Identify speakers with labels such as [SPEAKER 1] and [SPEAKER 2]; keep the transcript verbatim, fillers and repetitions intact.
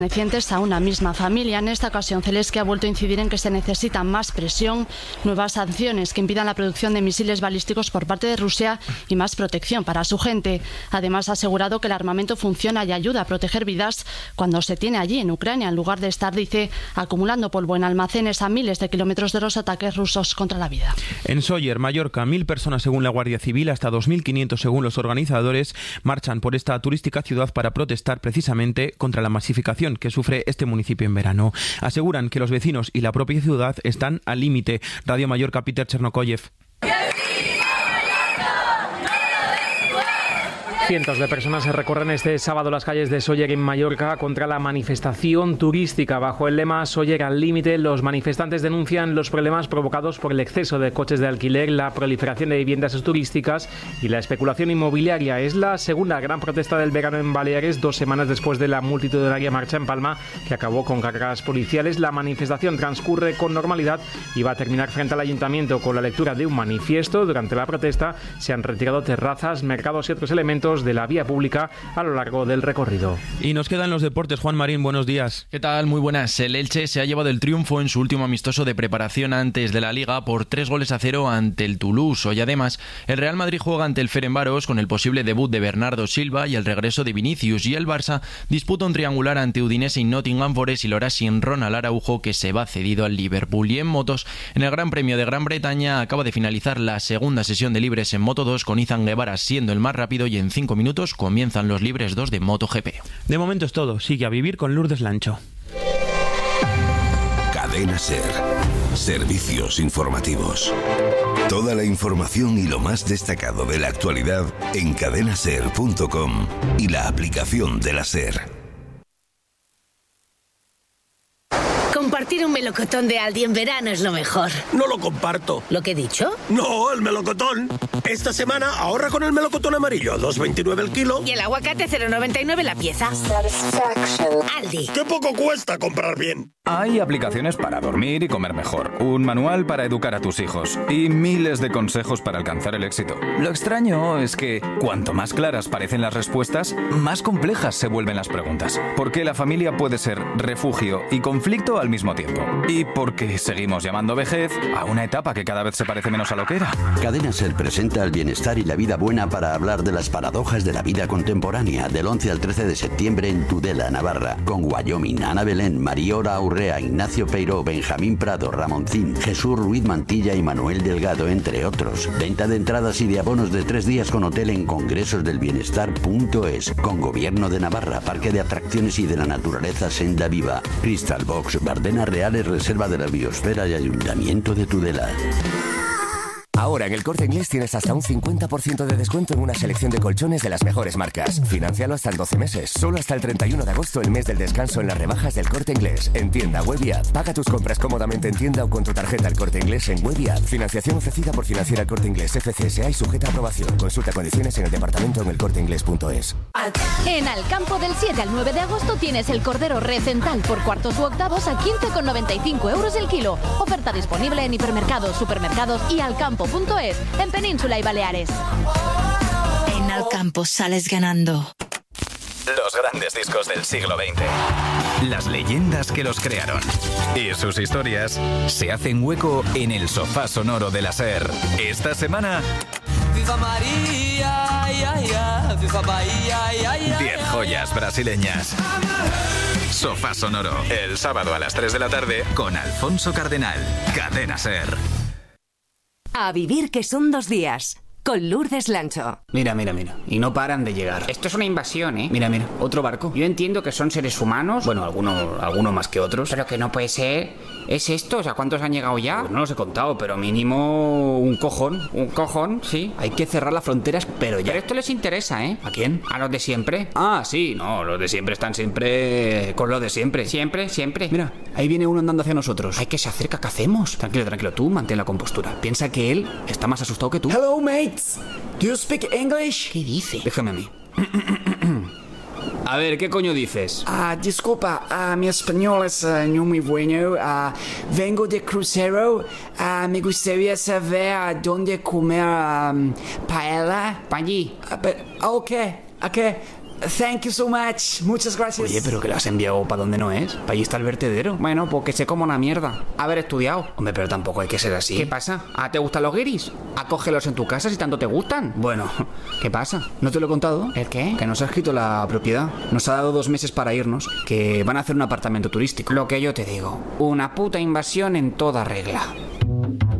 [SPEAKER 1] pertenecientes a una misma familia. En esta ocasión, Zelensky ha vuelto a incidir en que se necesita más presión, nuevas sanciones que impidan la producción de misiles balísticos por parte de Rusia y más protección para su gente. Además, ha asegurado que el armamento funciona y ayuda a proteger vidas cuando se tiene allí, en Ucrania, en lugar de estar, dice, acumulando polvo en almacenes a miles de kilómetros de los ataques rusos contra la vida.
[SPEAKER 2] En Sóller, Mallorca, mil personas según la Guardia Civil, hasta dos mil quinientos según los organizadores, marchan por esta turística ciudad para protestar precisamente contra la masificación que sufre este municipio en verano. Aseguran que los vecinos y la propia ciudad están al límite. Radio Mallorca, Peter Chernokoyev.
[SPEAKER 3] Cientos de personas se recorren este sábado las calles de Sóller en Mallorca contra la manifestación turística. Bajo el lema Sóller al límite, los manifestantes denuncian los problemas provocados por el exceso de coches de alquiler, la proliferación de viviendas turísticas y la especulación inmobiliaria. Es la segunda gran protesta del verano en Baleares, dos semanas después de la multitudinaria marcha en Palma, que acabó con cargas policiales. La manifestación transcurre con normalidad y va a terminar frente al ayuntamiento con la lectura de un manifiesto. Durante la protesta se han retirado terrazas, mercados y otros elementos de la vía pública a lo largo del recorrido.
[SPEAKER 2] Y nos quedan los deportes. Juan Marín, buenos días.
[SPEAKER 4] ¿Qué tal? Muy buenas. El Elche se ha llevado el triunfo en su último amistoso de preparación antes de la Liga por tres goles a cero ante el Toulouse. Hoy además el Real Madrid juega ante el Ferencváros con el posible debut de Bernardo Silva y el regreso de Vinicius, y el Barça disputa un triangular ante Udinese y Nottingham Forest y lo hará sin Ronald Araujo, que se va cedido al Liverpool. Y en motos, en el Gran Premio de Gran Bretaña acaba de finalizar la segunda sesión de libres en Moto dos, con Izan Guevara siendo el más rápido, y en cinco minutos comienzan los libres dos de MotoGP.
[SPEAKER 2] De momento es todo. Sigue a vivir con Lourdes Lancho.
[SPEAKER 5] Cadena SER. Servicios informativos. Toda la información y lo más destacado de la actualidad en cadena ser punto com y la aplicación de la SER.
[SPEAKER 6] Compartir un melocotón de Aldi en verano es lo mejor.
[SPEAKER 7] No lo comparto.
[SPEAKER 6] ¿Lo que he dicho?
[SPEAKER 7] No, el melocotón. Esta semana ahorra con el melocotón amarillo, dos veintinueve el kilo.
[SPEAKER 6] Y el aguacate cero noventa y nueve la pieza. Aldi.
[SPEAKER 7] ¡Qué poco cuesta comprar bien!
[SPEAKER 8] Hay aplicaciones para dormir y comer mejor, un manual para educar a tus hijos y miles de consejos para alcanzar el éxito. Lo extraño es que cuanto más claras parecen las respuestas, más complejas se vuelven las preguntas. Porque la familia puede ser refugio y conflicto al mismo tiempo. Y porque seguimos llamando vejez a una etapa que cada vez se parece menos a lo que era.
[SPEAKER 9] Cadena SER presenta el bienestar y la vida buena para hablar de las paradojas de la vida contemporánea, del once al trece de septiembre en Tudela, Navarra, con Wyoming, Ana Belén, Mariora Urrea, Ignacio Peiró, Benjamín Prado, Ramoncín, Jesús Ruiz Mantilla y Manuel Delgado, entre otros. Venta de entradas y de abonos de tres días con hotel en congresosdelbienestar punto es, con Gobierno de Navarra, Parque de Atracciones y de la Naturaleza Senda Viva, Crystal Box, Bardenas Reales, Reserva de la Biosfera y Ayuntamiento de Tudela.
[SPEAKER 10] Ahora en El Corte Inglés tienes hasta un cincuenta por ciento de descuento en una selección de colchones de las mejores marcas. Financialo hasta en doce meses. Solo hasta el treinta y uno de agosto, el mes del descanso en las rebajas del Corte Inglés. En tienda, web y app. Paga tus compras cómodamente en tienda o con tu tarjeta El Corte Inglés en web y app. Financiación ofrecida por Financiera El Corte Inglés F C S A y sujeta a aprobación. Consulta condiciones en el departamento en el corte inglés punto es.
[SPEAKER 11] En Alcampo del siete al nueve de agosto tienes el cordero recental por cuartos u octavos a quince con noventa y cinco euros el kilo. Oferta disponible en hipermercados, supermercados y alcampo punto es, en Península y Baleares.
[SPEAKER 12] En Alcampo sales ganando.
[SPEAKER 13] Los grandes discos del siglo veinte. Las leyendas que los crearon. Y sus historias se hacen hueco en el sofá sonoro de la SER. Esta semana...
[SPEAKER 14] Viva María, ya, ya. Viva Bahía, ya, ya.
[SPEAKER 13] diez joyas brasileñas. Sofá sonoro. El sábado a las tres de la tarde con Alfonso Cardenal. Cadena SER.
[SPEAKER 15] A vivir que son dos días. Con Lourdes Lancho.
[SPEAKER 16] Mira, mira, mira. Y no paran de llegar.
[SPEAKER 17] Esto es una invasión, ¿eh?
[SPEAKER 16] Mira, mira. Otro barco.
[SPEAKER 17] Yo entiendo que son seres humanos.
[SPEAKER 16] Bueno, algunos alguno más que otros.
[SPEAKER 17] Pero que no puede ser. ¿Es esto? O sea, ¿cuántos han llegado ya?
[SPEAKER 16] Pues no los he contado, pero mínimo un cojón.
[SPEAKER 17] Un cojón, sí.
[SPEAKER 16] Hay que cerrar las fronteras, pero ya.
[SPEAKER 17] Pero esto les interesa, ¿eh?
[SPEAKER 16] ¿A quién?
[SPEAKER 17] A los de siempre.
[SPEAKER 16] Ah, sí. No, los de siempre están siempre con lo de siempre.
[SPEAKER 17] Siempre, siempre.
[SPEAKER 16] Mira, ahí viene uno andando hacia nosotros.
[SPEAKER 17] Ay, que se acerca, ¿qué hacemos?
[SPEAKER 16] Tranquilo, tranquilo. Tú mantén la compostura. Piensa que él está más asustado que tú.
[SPEAKER 18] Hello, mates. Do you speak English?
[SPEAKER 17] ¿Qué dice?
[SPEAKER 16] Déjame a mí. A ver, ¿qué coño dices?
[SPEAKER 18] Ah, uh, disculpa, uh, mi español es uh, no muy bueno. Uh, vengo de crucero. Uh, me gustaría saber uh, dónde comer um, paella.
[SPEAKER 17] Pa' allí.
[SPEAKER 18] Uh, but, okay, okay. Thank you so much. Muchas gracias.
[SPEAKER 17] Oye, pero que la has enviado para donde no es. Para allí está el vertedero.
[SPEAKER 18] Bueno, pues que sé como una mierda. Haber estudiado.
[SPEAKER 17] Hombre, pero tampoco hay que ser así.
[SPEAKER 18] ¿Qué pasa? ¿Ah, te gustan los guiris? Acógelos en tu casa si tanto te gustan.
[SPEAKER 17] Bueno,
[SPEAKER 18] ¿Qué pasa?
[SPEAKER 17] ¿no te lo he contado?
[SPEAKER 18] ¿El qué?
[SPEAKER 17] Que nos ha escrito la propiedad. Nos ha dado dos meses para irnos. Que van a hacer un apartamento turístico.
[SPEAKER 18] Lo que yo te digo. Una puta invasión en toda regla.